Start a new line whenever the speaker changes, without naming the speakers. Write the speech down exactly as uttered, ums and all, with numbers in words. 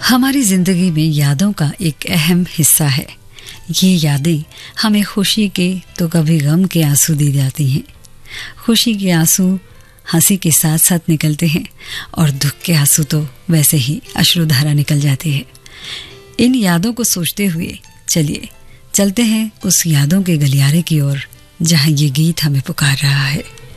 हमारी जिंदगी में यादों का एक अहम हिस्सा है। ये यादें हमें खुशी के तो कभी गम के आंसू दी जाती हैं। खुशी के आंसू हंसी के साथ साथ निकलते हैं और दुख के आंसू तो वैसे ही अश्रुधारा निकल जाती है। इन यादों को सोचते हुए चलिए चलते हैं उस यादों के गलियारे की ओर जहां ये गीत हमें पुकार रहा है।